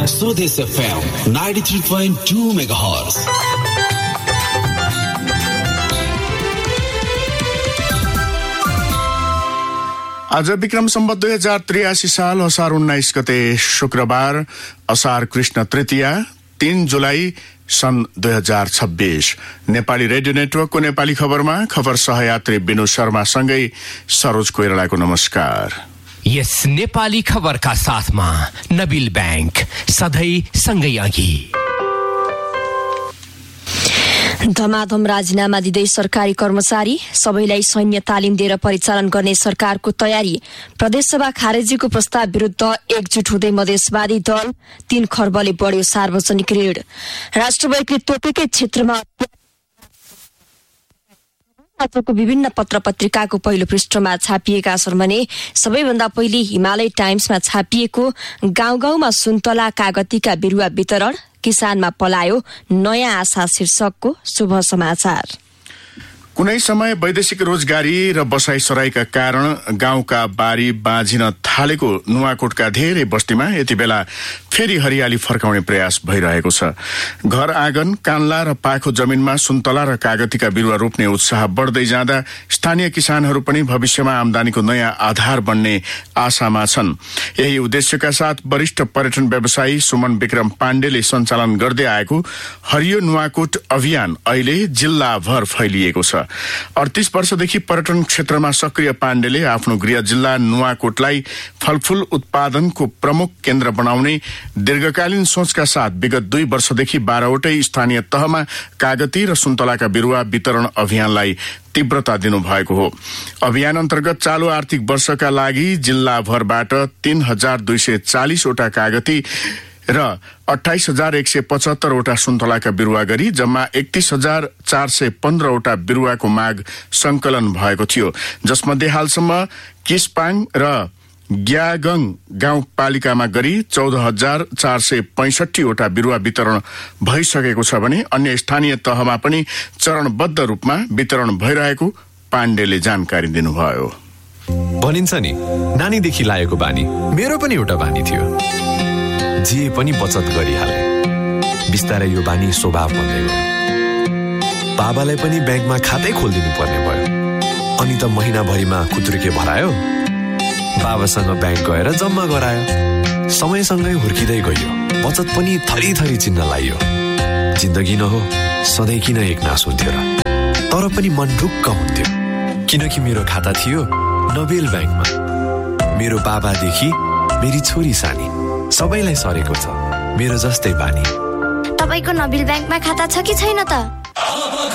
स्वदेश FM 93.2 megahertz. आज विक्रम सम्वत 2083 साल असार 19 गते शुक्रबार, असार कृष्ण तृतीया 3 जुलाई सन् 2026। नेपाली रेडियो नेटवर्कको नेपाली खबरमा खबर सहयात्री बिनु शर्मासँगै सरोज कोइरालाको नमस्कार। यस नेपाली खबरका साथमा नबिल बैंक, सधैँ सँगै अघि। धमाधम राजीनामा दिँदै सरकारी कर्मचारी, सबैलाई सैन्य तालिम दिएर परिचालन गर्ने सरकारको तयारी। प्रदेशसभा खारेजीको प्रस्ताव विरुद्ध एकजुट हुँदै मधेसवादी दल, 3 खर्बले बढ्यो सार्वजनिक ऋण। राष्ट्र बैङ्कले तोपेकै क्षेत्रमा आजको विभिन्न पत्र पत्रिकाको पहिलो पृष्ठमा छापिएका छन् भने सबैभन्दा पहिले हिमालय टाइम्समा छापिएको गाउँ गाउँमा सुन्तला कागतीका बिरुवा वितरण, किसानमा पलायो नयाँ आशा शीर्षकको शुभ समाचार। कुनै समय वैदेशिक रोजगारी र बसाइसराईका कारण गाउँका बारी बाँझिन थालेको नुवाकोटका धेरै बस्तीमा यति बेला फेरि हरियाली फर्काउने प्रयास भइरहेको छ। घर आँगन, कान्ला र पाखो जमिनमा सुन्तला र कागतीका बिरुवा रोप्ने उत्साह बढ्दै जाँदा स्थानीय किसानहरू पनि भविष्यमा आमदानीको नयाँ आधार बन्ने आशामा छन्। यही उद्देश्यका साथ वरिष्ठ पर्यटन व्यवसायी सुमन विक्रम पाण्डेले सञ्चालन गर्दै आएको हरियो नुवाकोट अभियान अहिले जिल्लाभर फैलिएको छ। 38 वर्षदेखि पर्यटन क्षेत्रमा सक्रिय पाण्डेले आफ्नो गृह जिल्ला नुवाकोटलाई फलफूल उत्पादनको प्रमुख केन्द्र बनाउने दीर्घकालीन सोचका साथ विगत 2 वर्षदेखि 12वटै स्थानीय तहमा कागती र सुन्तलाका बिरुवा वितरण अभियानलाई तीव्रता दिनुभएको हो। अभियान अन्तर्गत चालू आर्थिक वर्षका लागि जिल्लाभरबाट 3240 वटा कागती र 28,175 वटा सुन्तलाका बिरुवा गरी जम्मा 31,415 वटा बिरुवाको माग संकलन भएको थियो, जसमध्ये हालसम्म किसपाङ र ग्यागङ गाउँपालिकामा गरी 14,465 वटा बिरुवा वितरण भइसकेको छ भने अन्य स्थानीय तहमा पनि चरणबद्ध रूपमा वितरण भइरहेको पाण्डेले जानकारी दिनुभयो। भनिन्छ नि, नानीदेखि लागेको बानी मेरो पनि एउटा बानी थियो। जे पनि बचत गरिहाले। बिस्तारै यो बानी स्वभाव बन्दै गयो। बाबालाई पनि ब्याङ्कमा खातै खोलिदिनु पर्ने भयो। अनि त महिनाभरिमा खुत्रुके भरायो। बाबासँग ब्याङ्क गएर जम्मा गरायो। समयसँगै हुर्किँदै गयो। बचत पनि थरी थरी चिन्न लाग्यो। जिन्दगी न हो, सधैँ किन एकनास हुन्थ्यो र? तर पनि मन ढुक्क हुन्थ्यो, किनकि मेरो खाता थियो नबेल ब्याङ्कमा। मेरो बाबादेखि मेरी छोरी सानी सबैलाई सरेको छ मेरो जस्तै बानी। तपाईको नबिल ब्याङ्कमा खाता छ कि छैन त?